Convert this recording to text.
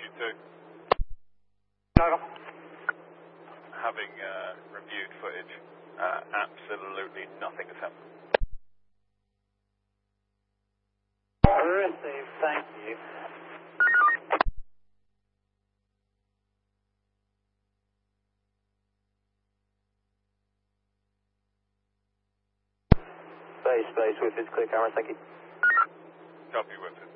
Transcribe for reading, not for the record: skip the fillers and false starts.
issue 2. Over. Having reviewed footage, absolutely nothing has happened. Received, thank you. Space, with this clear camera, thank you. Copy with it.